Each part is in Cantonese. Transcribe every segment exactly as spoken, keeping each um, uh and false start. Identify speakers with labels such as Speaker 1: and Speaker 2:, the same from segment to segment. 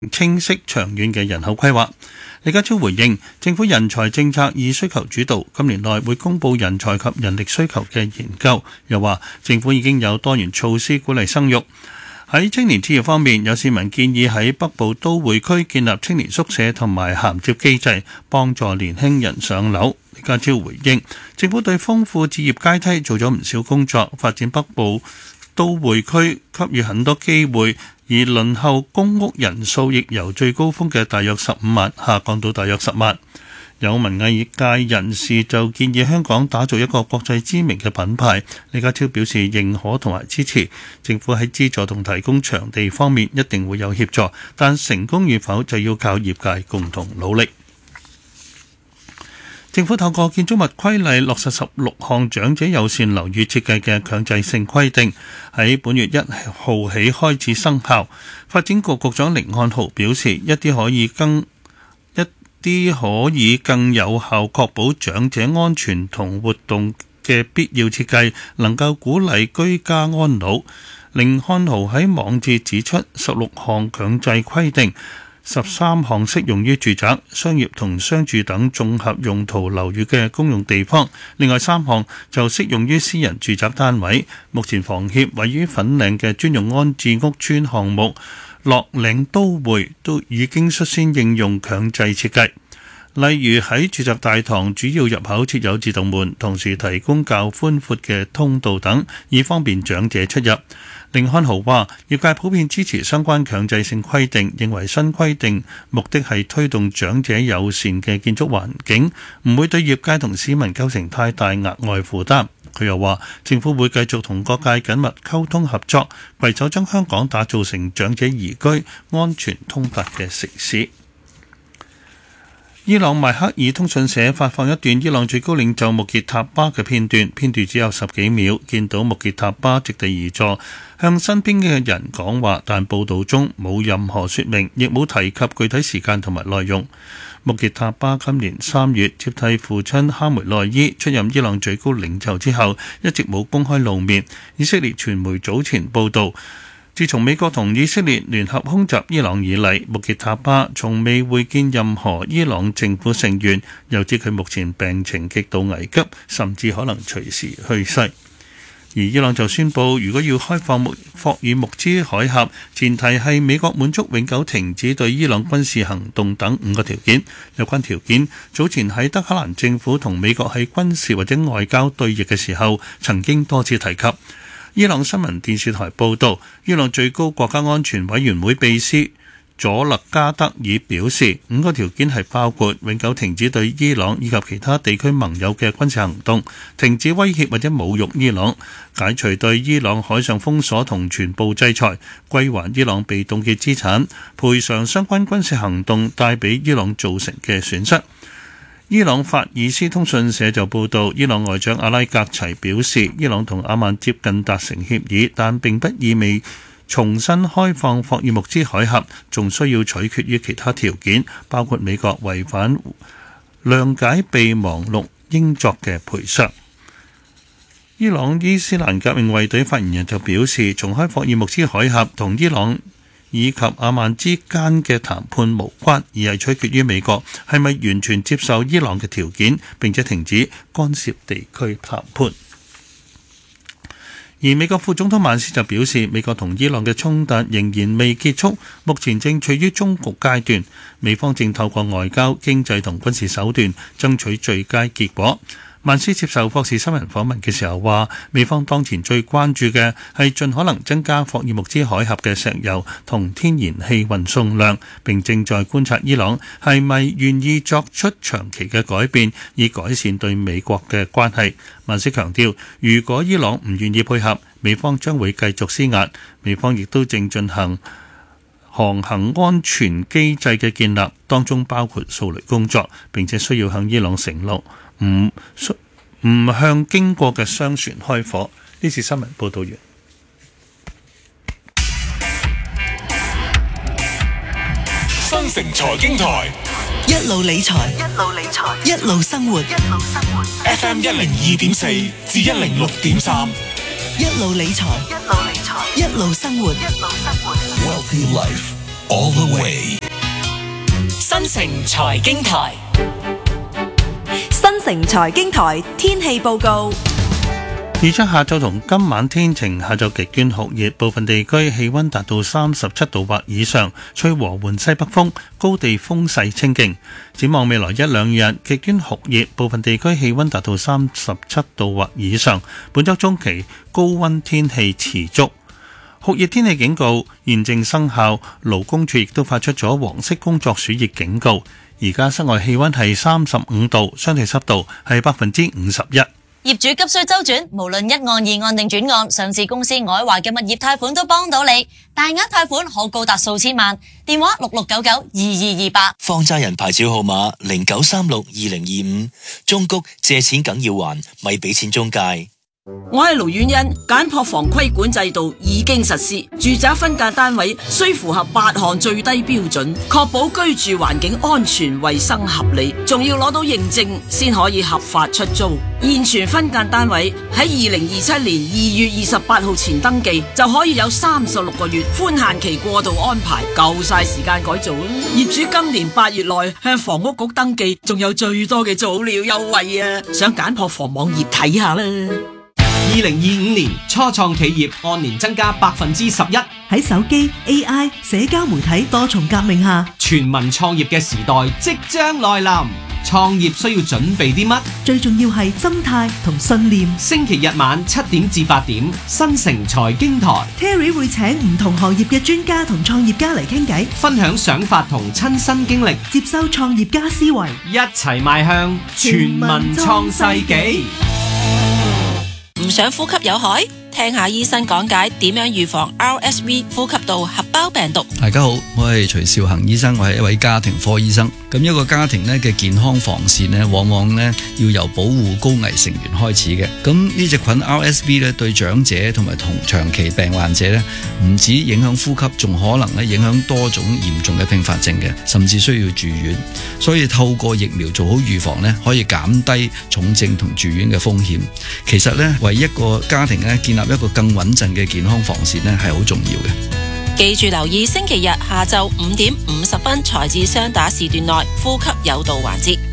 Speaker 1: 清晰長遠嘅人口規劃。李家超回應，政府人才政策以需求主導，今年內會公布人才及人力需求嘅研究。又話政府已經有多元措施鼓勵生育。喺青年置業方面，有市民建議喺北部都會區建立青年宿舍同埋銜接機制，幫助年輕人上樓。李家超回應，政府對豐富置業階梯做咗唔少工作，發展北部都會區給予很多機會，而輪候公屋人數亦由最高峰嘅大約十五萬下降到大約十萬。有文藝界人士就建議香港打造一個國際知名嘅品牌。李家超表示認可同埋支持，政府喺資助同提供場地方面一定會有協助，但成功與否就要靠業界共同努力。政府透過建築物規例落實十六項長者友善樓宇設計嘅強制性規定，喺本月一號起開始生效。發展局局長甯漢豪表示，一啲可以更一啲可以更有效確保長者安全同活動嘅必要設計，能夠鼓勵居家安老。甯漢豪喺網誌指出，十六項強制規定，十三項適用於住宅、商業同商住等綜合用途樓宇嘅公用地方，另外三項就適用於私人住宅單位。目前房協位於粉嶺嘅專用安置屋邨項目樂嶺都會都已經率先應用強制設計，例如喺住宅大堂主要入口設有自動門，同時提供較寬闊嘅通道等，以方便長者出入。甯漢豪話，業界普遍支持相關強制性規定，認為新規定目的係推動長者友善嘅建築環境，唔會對業界同市民構成太大額外負擔。佢又話，政府會繼續同各界緊密溝通合作，攜手將香港打造成長者宜居、安全通達嘅城市。伊朗邁克爾通訊社發放一段伊朗最高領袖穆傑塔巴嘅片段，片段只有十幾秒，見到穆傑塔巴席地而坐，向身邊嘅人講話，但報道中冇任何說明，亦冇提及具體時間同埋內容。穆傑塔巴今年三月接替父親哈梅內伊出任伊朗最高領袖之後，一直冇公開露面。以色列傳媒早前報道，自從美國同以色列聯合空襲伊朗以嚟，穆傑塔巴從未會見任何伊朗政府成員，又指佢目前病情極度危急，甚至可能隨時去世。而伊朗就宣布，如果要開放霍爾木茲海峽，前提係美國滿足永久停止對伊朗軍事行動等五個條件。有關條件早前喺德黑蘭政府同美國喺軍事或者外交對弈嘅時候，曾經多次提及。伊朗新聞電視台報導，伊朗最高國家安全委員會秘書佐勒加德爾表示，五個條件係包括永久停止對伊朗以及其他地區盟友嘅軍事行動，停止威脅或者侮辱伊朗，解除對伊朗海上封鎖同全部制裁，歸還伊朗被凍結資產，賠償相關軍事行動帶俾伊朗造成嘅損失。伊朗法爾斯通訊社就報道，伊朗外長阿拉格齊表示，伊朗同阿曼接近達成協議，但並不意味重新開放霍爾木茲海峽，仲需要取決於其他條件，包括美國違反諒解備忘錄應作嘅賠償。伊朗伊斯蘭革命衛隊發言人就表示，重開霍爾木茲海峽同伊朗以及阿曼之間嘅談判無關，而係取決於美國係咪完全接受伊朗嘅條件，並且停止干涉地區談判。而美國副總統曼斯就表示，美國同伊朗嘅衝突仍然未結束，目前正處於終局階段，美方正透過外交、經濟同軍事手段爭取最佳結果。曼斯接受霍士新聞訪問嘅時候話，美方當前最關注嘅係盡可能增加霍爾木茲海峽嘅石油同天然氣運送量，並正在觀察伊朗係咪願意作出長期嘅改變，以改善對美國嘅關係。曼斯強調，如果伊朗唔願意配合，美方將會繼續施壓。美方亦都正進行航行安全機制嘅建立，當中包括掃雷工作，並且需要向伊朗承諾唔唔向經過嘅商船開火。呢次新聞報道完。
Speaker 2: 新城財經台
Speaker 3: 一路理財，一路理財，一路生活，一路生活。
Speaker 2: F M 一零二點四至一零六點三，
Speaker 3: 一路理財，一路理財，一路生活，一路生活。
Speaker 2: Wealthy Life。 All the way。
Speaker 3: 新城財經台，新城財經台天氣報告。
Speaker 1: 預測下晝同今晚天晴，下晝極端酷熱，部分地區氣溫達到三十七度或以上，吹和緩西北風，高地風勢清勁。展望未來一兩日，極端酷熱，部分地區氣溫達到三十七度或以上。本週中期高溫天氣持續，酷熱天氣警告現正生效，勞工處亦都發出咗黃色工作暑熱警告。而家室外氣溫係三十五度，相對濕度係百分之五十一。
Speaker 4: 業主急需周轉，無論一案、二案定轉案，上市公司外懷嘅物業貸款都幫到你，大額貸款可高達數千萬。電話六六九九二二二八。
Speaker 5: 放債人牌照號碼零九三六二零二五。中谷借錢梗要還，咪俾錢中介。
Speaker 6: 我係盧婉欣，簡樸房規管制度已經實施，住宅分間單位需符合八項最低標準，確保居住環境安全、衛生合理，仲要攞到認證先可以合法出租。現存分間單位喺二零二七年二月二十八號前登記，就可以有三十六個月寬限期過渡安排，夠晒時間改造。業主今年八月內向房屋局登記，仲有最多嘅早鳥優惠啊！上簡樸房網頁睇下啦。
Speaker 7: 二零二五年初創企業按年增加百分之十一。
Speaker 3: 喺手機、A I、社交媒體多重革命下，
Speaker 7: 全民創業嘅時代即將來臨。創業需要準備啲乜？
Speaker 3: 最重要係心態同信念。
Speaker 7: 星期日晚七點至八點，新城財經台
Speaker 3: Terry 會請唔同行業嘅專家同創業家嚟傾偈，
Speaker 7: 分享想法同親身經歷，
Speaker 3: 接收創業家思維，
Speaker 7: 一齊邁向全民創世紀。
Speaker 8: 唔想呼吸有害？聽下醫生講解點樣預防 R S V 呼吸道合胞病毒。
Speaker 9: 大家好，我係徐少恒醫生，我係一位家庭科醫生。咁一個家庭咧嘅健康防線咧，往往咧要由保護高危成員開始嘅。咁呢隻菌 R S V 咧對長者同埋同長期病患者咧，唔止影響呼吸，仲可能咧影響多種嚴重嘅併發症嘅，甚至需要住院。所以透過疫苗做好預防咧，可以減低重症同住院嘅風險。其實咧，為一個家庭咧建立一個更穩陣嘅健康防線咧，係好重要嘅。
Speaker 8: 記住留意星期日下晝五點五十分財智雙打時段內呼吸有道環節。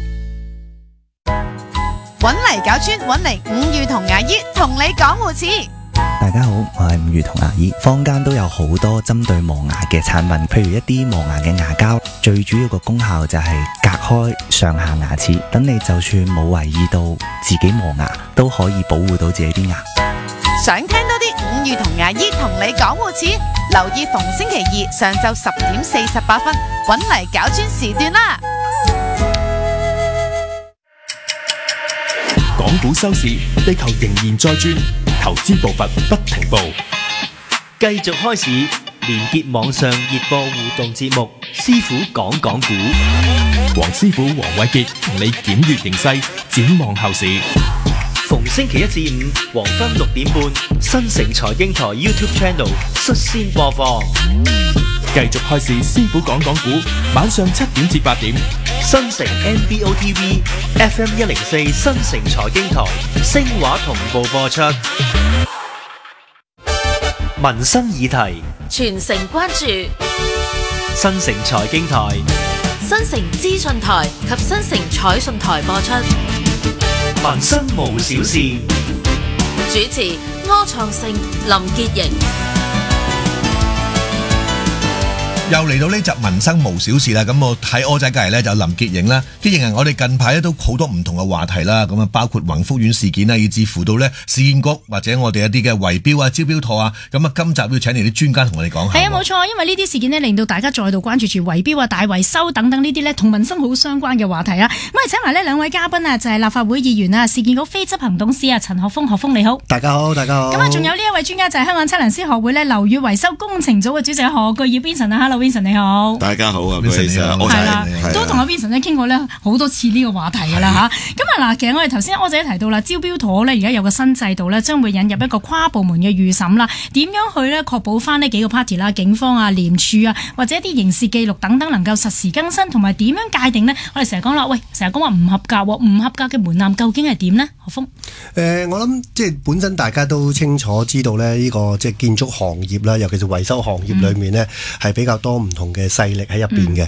Speaker 10: 搵嚟搞專，搵嚟五月同牙醫同你講護齒。
Speaker 11: 大家好，我係五月同牙醫。坊間都有好多針對磨牙嘅產品，譬如一啲磨牙嘅牙膠，最主要個功效就係隔開上下牙齒，等你就算冇為意到自己磨牙，都可以保護到自己啲牙。
Speaker 10: 想聽多啲五月同牙醫同你講護齒，留意逢星期二上晝十點四十八分，搵嚟搞專時段啦。
Speaker 2: 港股收市，地球仍然在轉，投資步伐不停步。
Speaker 12: 繼續開市，連結網上熱播互動節目，師傅講講股。
Speaker 2: 黃師傅黃偉傑同你檢閱形勢，展望後市。
Speaker 12: 逢星期一至五黃昏六點半，新城財經台 YouTube Channel 率先播放。
Speaker 2: 繼續開市，師傅講講股，晚上七點至八點。
Speaker 12: 新城 N B O T V F M 一零四新城財經台聲畫同步播出。民生議題，
Speaker 13: 全城關注。
Speaker 12: 新城財經台、
Speaker 13: 新城資訊台及新城彩訊台播出。
Speaker 12: 民生無小事，
Speaker 13: 主持柯創盛、林潔瑩。
Speaker 14: 又嚟到呢集民生無小事啦，咁我喺柯仔隔籬咧就林潔瑩啦，潔瑩啊，我哋近排咧都好多唔同嘅話題啦，咁啊包括宏福苑事件啦，以至乎到咧市建局或者我哋一啲嘅圍標啊、招標妥啊，咁啊今集要請嚟啲專家同我哋講下。
Speaker 15: 係啊，冇錯，因為呢啲事件呢，令到大家再度關注住圍標啊、大維修等等呢啲呢，同民生好相關嘅話題啊。咁啊，請埋呢兩位嘉賓啊，就係立法會議員啊，市建局非執行董事啊陳學鋒，學鋒你好。
Speaker 16: 大家好，大家好。
Speaker 15: 咁啊，仲有呢一位專家就係香港測量師學會呢樓宇維修工程組嘅主席何巨業 Vincent 啊 ，Hello Vincent 你好。
Speaker 17: 大家好啊
Speaker 14: Vincent 你好，
Speaker 15: 係啦，都同阿 Vincent 咧傾過咧好多次呢個話題噶啦吓。咁啊嗱，其實我哋頭先柯仔提到啦，招標妥咧而家有個新制度咧，將會引入一個跨部門嘅預審啦。點樣去咧確保翻呢幾個 party 啦、警方啊、廉署啊，或者一啲刑事記錄等等能夠實時更新，同埋點樣界定呢？我哋成日講啦，喂，成日講話唔合格，唔合格嘅門檻究竟係點呢？ 何鋒？
Speaker 16: 誒、呃，我諗即係本身大家都清楚知道咧，呢、這個即係建築行業啦，尤其是維修行業裏面呢，係、嗯、比較多唔同嘅勢力喺入邊嘅。